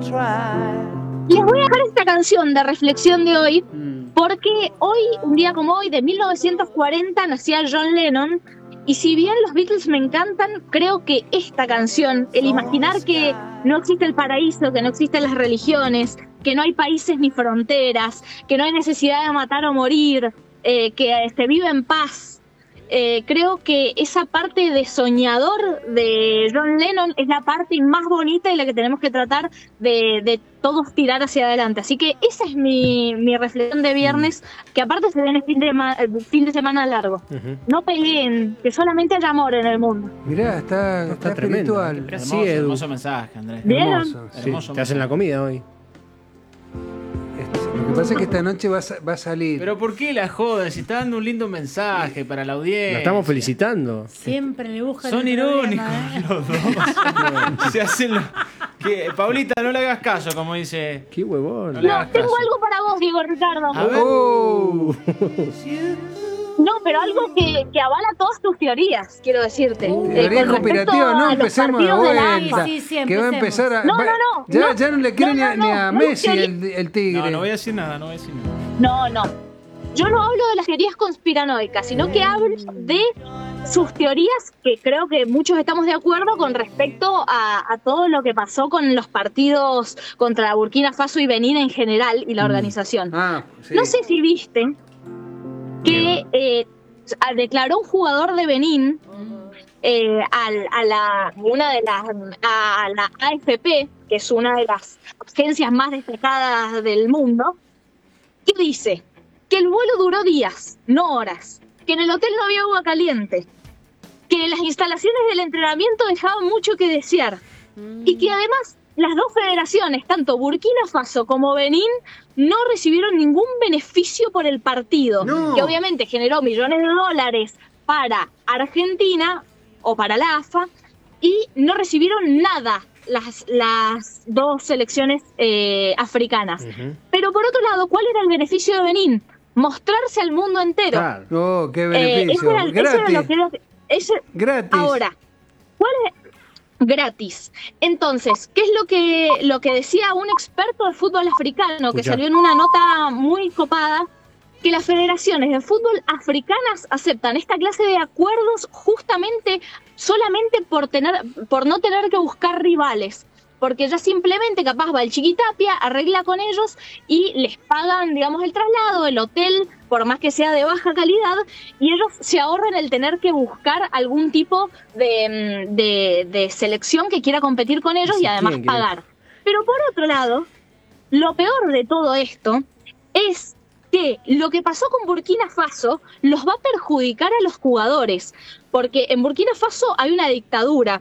Les voy a dejar esta canción de reflexión de hoy, porque hoy, un día como hoy, de 1940, nacía John Lennon, y si bien los Beatles me encantan, creo que esta canción, el imaginar que no existe el paraíso, que no existen las religiones, que no hay países ni fronteras, que no hay necesidad de matar o morir, que se vive en paz, creo que esa parte de soñador de John Lennon es la parte más bonita y la que tenemos que tratar de todos tirar hacia adelante. Así que esa es mi reflexión de viernes, que aparte se viene fin de semana largo. No peleen, que solamente haya amor en el mundo. Mirá, está espiritual. Hermoso, hermoso mensaje, Andrés. ¿Vieron? Hermoso. Te hacen la comida hoy. Lo que pasa es que esta noche va a salir. Pero ¿por qué la joden? Si está dando un lindo mensaje para la audiencia. La estamos felicitando. Siempre le buscan. Son el irónicos problema, los dos. Se hacen que Paulita, no le hagas caso, como dice. Qué huevón. No le hagas Tengo caso. algo para vos, Diego Ricardo. A ver. No, pero algo que avala todas tus teorías, quiero decirte. Teoría Con respecto conspirativa, no a los empecemos de partidos de la vuelta. AFA. Sí, que va a empezar a. No, Ya no le quiere ni a Messi el Tigre. No voy a decir nada, no voy a decir nada. No. Yo no hablo de las teorías conspiranoicas, sino que hablo de sus teorías, que creo que muchos estamos de acuerdo con respecto a todo lo que pasó con los partidos contra Burkina Faso y Benín en general y la organización. Sí. No sé si viste que declaró un jugador de Benín a la AFP, que es una de las agencias más destacadas del mundo, que dice que el vuelo duró días, no horas, que en el hotel no había agua caliente, que las instalaciones del entrenamiento dejaban mucho que desear y que además las dos federaciones, tanto Burkina Faso como Benín, no recibieron ningún beneficio por el partido, que obviamente generó millones de dólares para Argentina o para la AFA, y no recibieron nada las dos selecciones africanas. Pero por otro lado, ¿cuál era el beneficio de Benín? Mostrarse al mundo entero. Claro. Qué beneficio. Gratis. Ahora, ¿cuál es? Gratis. Entonces, ¿qué es lo que decía un experto de fútbol africano que salió en una nota muy copada? Que las federaciones de fútbol africanas aceptan esta clase de acuerdos justamente solamente por no tener que buscar rivales, porque ya simplemente capaz va el Chiquitapia, arregla con ellos y les pagan, digamos, el traslado, el hotel, por más que sea de baja calidad, y ellos se ahorran el tener que buscar algún tipo de selección que quiera competir con ellos y además pagar. Pero por otro lado, lo peor de todo esto es que lo que pasó con Burkina Faso los va a perjudicar a los jugadores, porque en Burkina Faso hay una dictadura.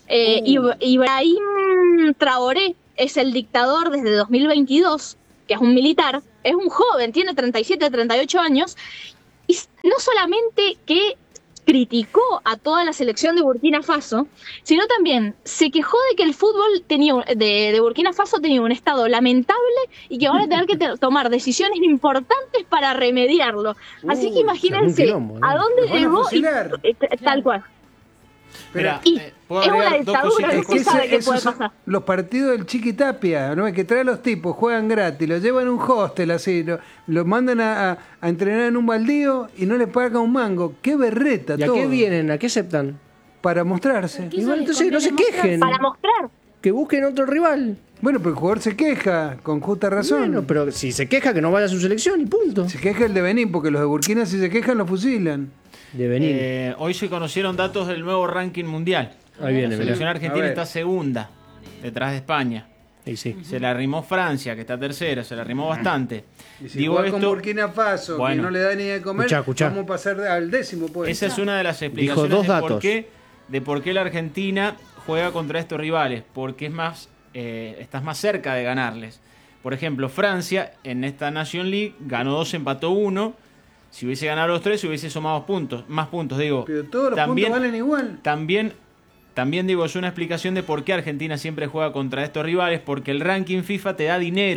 Ibrahim Traoré es el dictador desde 2022, que es un militar, es un joven, tiene 37, 38 años, y no solamente que criticó a toda la selección de Burkina Faso, sino también se quejó de que el fútbol de Burkina Faso tenía un estado lamentable y que van a tener que tomar decisiones importantes para remediarlo. Así que imagínense a dónde llegó tal cual. Mira, es una dictadura, no se sabe qué puede pasar. Los partidos del Chiquitapia, ¿no? Que trae a los tipos, juegan gratis, los llevan a un hostel así, lo mandan a entrenar en un baldío y no les pagan un mango. ¡Qué berreta! ¿Y a qué vienen? ¿A qué aceptan? Para mostrarse. Igual, entonces no se quejen. Para mostrar. Que busquen otro rival. Bueno, pero el jugador se queja, con justa razón. Bueno, pero si se queja, que no vaya a su selección y punto. Se queja el de Benín, porque los de Burkina, si se quejan, los fusilan. De Benín. Hoy se conocieron datos del nuevo ranking mundial. Ahí viene, la selección argentina está segunda, detrás de España. Sí. Se la arrimó Francia, que está tercera, se la arrimó bastante. Y si juega con Burkina Faso, que no le da ni de comer, escuchá. vamos a pasar al décimo. Pues. Esa es una de las explicaciones de por qué la Argentina juega contra estos rivales, porque estás más cerca de ganarles. Por ejemplo, Francia en esta Nation League ganó 2, empató 1. Si hubiese ganado los 3, hubiese sumado más puntos, digo. Pero todos los puntos valen igual. También digo, es una explicación de por qué Argentina siempre juega contra estos rivales, porque el ranking FIFA te da dinero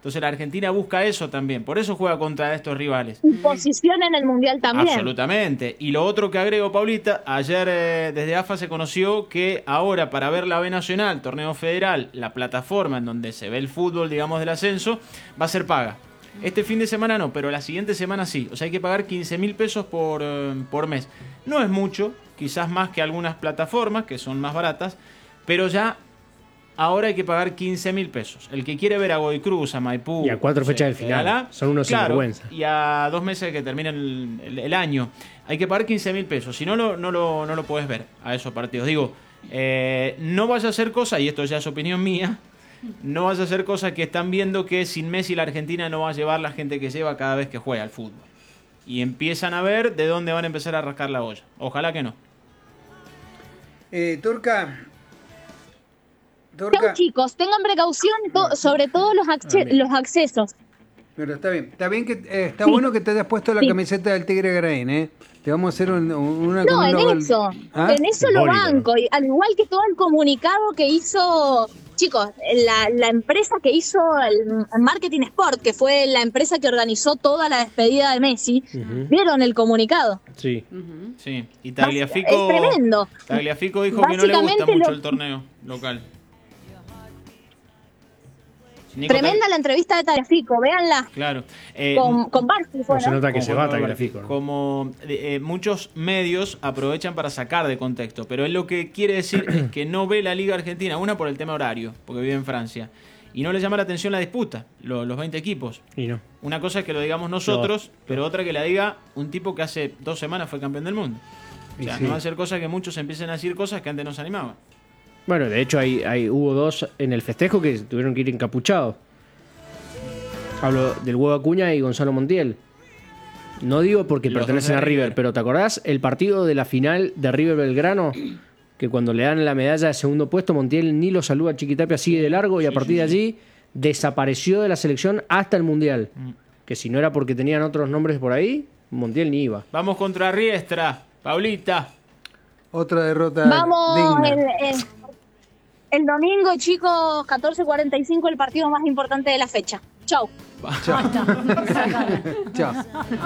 Entonces la Argentina busca eso también, por eso juega contra estos rivales. Y posición en el Mundial también. Absolutamente. Y lo otro que agrego, Paulita, ayer desde AFA se conoció que ahora para ver la B Nacional, torneo federal, la plataforma en donde se ve el fútbol, digamos, del ascenso, va a ser paga. Este fin de semana no, pero la siguiente semana sí. O sea, hay que pagar 15.000 pesos por mes. No es mucho, quizás más que algunas plataformas que son más baratas, pero ya ahora hay que pagar 15.000 pesos. El que quiere ver a Godoy Cruz, a Maipú... Y a 4 fechas del final. Son unos sinvergüenza. Y a 2 meses que termina el año. Hay que pagar 15.000 pesos. Si no, no lo puedes ver a esos partidos. Digo, no vaya a hacer cosa, y esto ya es opinión mía, no vaya a hacer cosa que están viendo que sin Messi la Argentina no va a llevar la gente que lleva cada vez que juega al fútbol. Y empiezan a ver de dónde van a empezar a rascar la olla. Ojalá que no. Turca. Chau, chicos, tengan precaución sobre todo los accesos. Pero está bien que está bueno que te hayas puesto la camiseta del Tigre Grain, ¿eh? Te vamos a hacer una No, en eso lo banco, y al igual que todo el comunicado que hizo, chicos, la empresa que hizo el Marketing Sport, que fue la empresa que organizó toda la despedida de Messi, ¿vieron el comunicado? Sí. Sí, y Tagliafico, es tremendo. Tagliafico dijo que no le gusta mucho el torneo local. Tremenda la entrevista de Tagliafico, véanla. Claro. Con Barsi. No se nota que se va Tagliafico, ¿no? Como muchos medios aprovechan para sacar de contexto, pero él lo que quiere decir es que no ve la Liga Argentina, una por el tema horario, porque vive en Francia, y no le llama la atención la disputa, los 20 equipos. Y no. Una cosa es que lo digamos nosotros, pero otra que la diga un tipo que hace 2 semanas fue campeón del mundo. O sea, no va a ser cosa que muchos empiecen a decir cosas que antes no se animaban. Bueno, de hecho hubo 2 en el festejo que tuvieron que ir encapuchados. Hablo del Huevo Acuña y Gonzalo Montiel. No digo porque pertenecen a River, pero ¿te acordás el partido de la final de River Belgrano? Que cuando le dan la medalla de segundo puesto, Montiel ni lo saluda a Chiquitapia, sigue de largo y a partir de allí desapareció de la selección hasta el Mundial. Que si no era porque tenían otros nombres por ahí, Montiel ni iba. Vamos contra Riestra, Paulita. Otra derrota Vamos digna. El domingo, chicos, 14:45, el partido más importante de la fecha. Chau. Chao. Chao.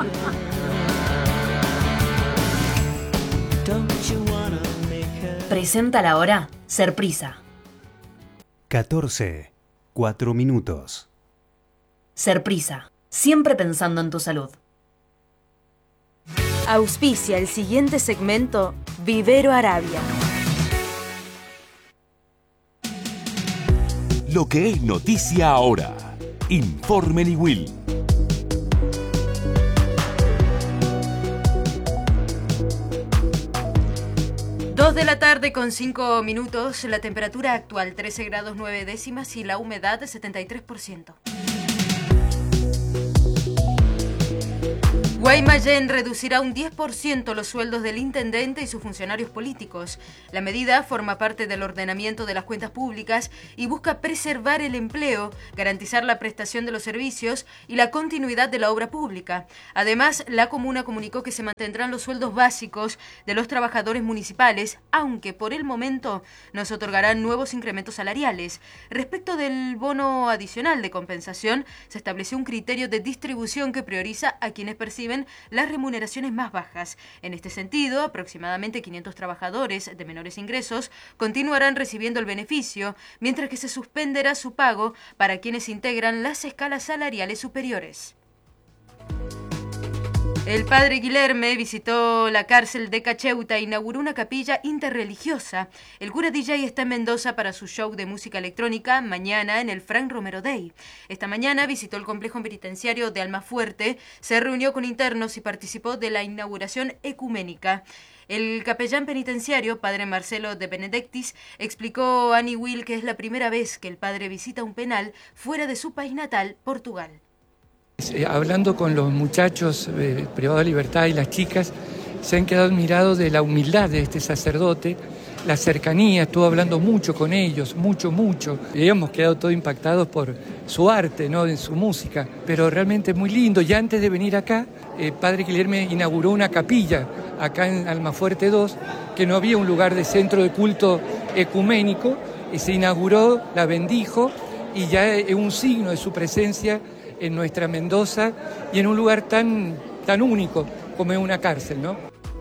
Presenta la hora Serprisa. 14, 4 minutos. Serprisa, siempre pensando en tu salud. Auspicia el siguiente segmento Vivero Arabia. Lo que es noticia ahora. Informe Niwil. 2 de la tarde con 5 minutos, la temperatura actual 13 grados 9 décimas y la humedad 73%. Guaymallén reducirá un 10% los sueldos del intendente y sus funcionarios políticos. La medida forma parte del ordenamiento de las cuentas públicas y busca preservar el empleo, garantizar la prestación de los servicios y la continuidad de la obra pública. Además, la comuna comunicó que se mantendrán los sueldos básicos de los trabajadores municipales, aunque por el momento no se otorgarán nuevos incrementos salariales. Respecto del bono adicional de compensación, se estableció un criterio de distribución que prioriza a quienes perciben las remuneraciones más bajas. En este sentido, aproximadamente 500 trabajadores de menores ingresos continuarán recibiendo el beneficio, mientras que se suspenderá su pago para quienes integran las escalas salariales superiores. El padre Guilherme visitó la cárcel de Cacheuta e inauguró una capilla interreligiosa. El cura DJ está en Mendoza para su show de música electrónica mañana en el Frank Romero Day. Esta mañana visitó el complejo penitenciario de Almafuerte, se reunió con internos y participó de la inauguración ecuménica. El capellán penitenciario, padre Marcelo de Benedictis, explicó a Niwil que es la primera vez que el padre visita un penal fuera de su país natal, Portugal. Hablando con los muchachos privados de libertad y las chicas, se han quedado admirados de la humildad de este sacerdote, la cercanía, estuvo hablando mucho con ellos, mucho. Y hemos quedado todos impactados por su arte, ¿no?, en su música, pero realmente muy lindo. Y antes de venir acá, padre Guilherme inauguró una capilla acá en Almafuerte 2, que no había un lugar de centro de culto ecuménico, y se inauguró, la bendijo, y ya es un signo de su presencia en nuestra Mendoza y en un lugar tan único como es una cárcel, ¿no?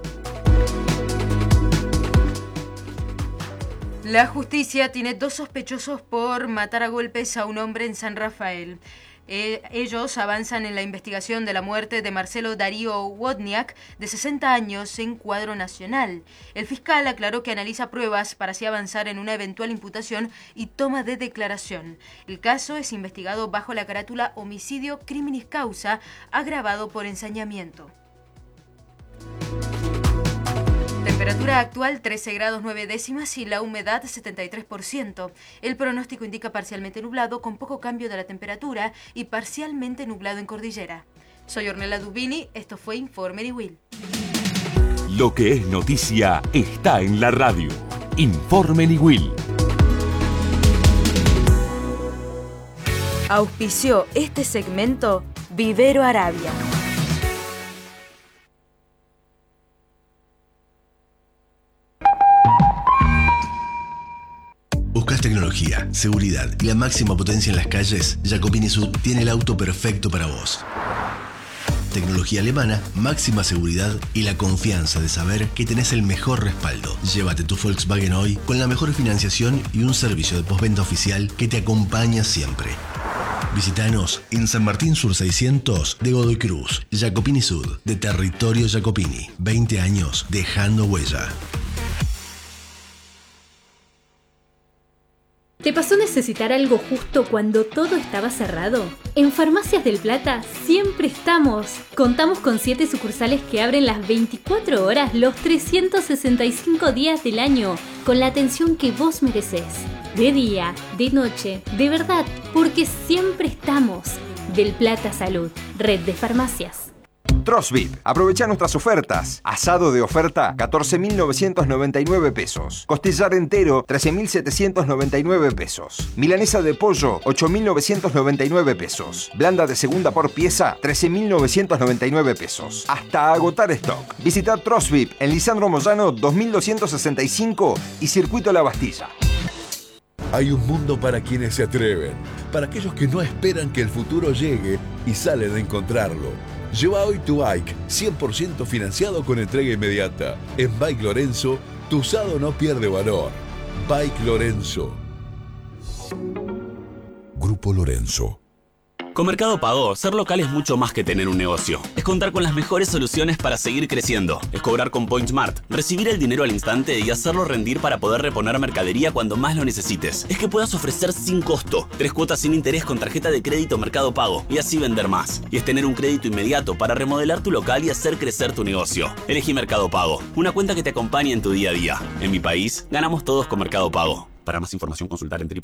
La justicia tiene 2 sospechosos por matar a golpes a un hombre en San Rafael. Ellos avanzan en la investigación de la muerte de Marcelo Darío Wodniak, de 60 años, en cuadro nacional. El fiscal aclaró que analiza pruebas para así avanzar en una eventual imputación y toma de declaración. El caso es investigado bajo la carátula homicidio criminis causa, agravado por ensañamiento. Temperatura actual 13 grados 9 décimas y la humedad 73%. El pronóstico indica parcialmente nublado con poco cambio de la temperatura y parcialmente nublado en cordillera. Soy Ornella Dubini, esto fue Informe Niwil. Lo que es noticia está en la radio. Informe Niwil. Auspició este segmento Vivero Arabia. ¿Buscas tecnología, seguridad y la máxima potencia en las calles? Jacopini Sud tiene el auto perfecto para vos. Tecnología alemana, máxima seguridad y la confianza de saber que tenés el mejor respaldo. Llévate tu Volkswagen hoy con la mejor financiación y un servicio de postventa oficial que te acompaña siempre. Visítanos en San Martín Sur 600 de Godoy Cruz. Jacopini Sud, de Territorio Jacopini. 20 años dejando huella. ¿Te pasó necesitar algo justo cuando todo estaba cerrado? En Farmacias del Plata siempre estamos. Contamos con 7 sucursales que abren las 24 horas los 365 días del año, con la atención que vos merecés. De día, de noche, de verdad, porque siempre estamos. Del Plata Salud, red de farmacias. Trosvit. Aprovecha nuestras ofertas. Asado de oferta, 14.999 pesos. Costillar entero, 13.799 pesos. Milanesa de pollo, 8.999 pesos. Blanda de segunda por pieza, 13.999 pesos. Hasta agotar stock. Visita Trosvit en Lisandro Moyano 2265 y Circuito La Bastilla. Hay un mundo para quienes se atreven, para aquellos que no esperan que el futuro llegue y salen a encontrarlo. Lleva hoy tu bike, 100% financiado con entrega inmediata. En Bike Lorenzo, tu usado no pierde valor. Bike Lorenzo. Grupo Lorenzo. Con Mercado Pago, ser local es mucho más que tener un negocio. Es contar con las mejores soluciones para seguir creciendo. Es cobrar con PointSmart, recibir el dinero al instante y hacerlo rendir para poder reponer mercadería cuando más lo necesites. Es que puedas ofrecer sin costo 3 cuotas sin interés con tarjeta de crédito Mercado Pago y así vender más. Y es tener un crédito inmediato para remodelar tu local y hacer crecer tu negocio. Elegí Mercado Pago, una cuenta que te acompañe en tu día a día. En mi país, ganamos todos con Mercado Pago. Para más información, consultar en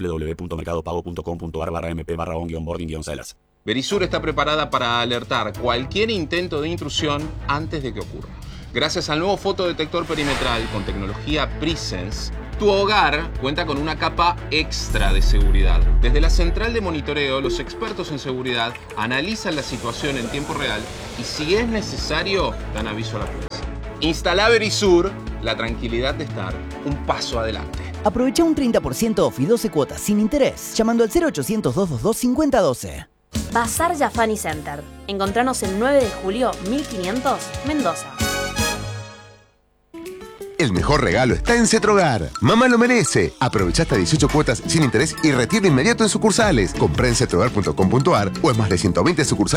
www.mercadopago.com.ar/mp/on-boarding-sellers. Verisur está preparada para alertar cualquier intento de intrusión antes de que ocurra. Gracias al nuevo fotodetector perimetral con tecnología Presence, tu hogar cuenta con una capa extra de seguridad. Desde la central de monitoreo, los expertos en seguridad analizan la situación en tiempo real y, si es necesario, dan aviso a la policía. Instala Verisur, la tranquilidad de estar un paso adelante. Aprovecha un 30% off y 12 cuotas sin interés llamando al 0800-222-5012. Bazar Jafani Center. Encontranos el 9 de julio 1500, Mendoza. El mejor regalo está en Cetrogar. Mamá lo merece. Aprovecha hasta 18 cuotas sin interés y retiro inmediato en sucursales. Comprá en cetrogar.com.ar o en más de 120 sucursales.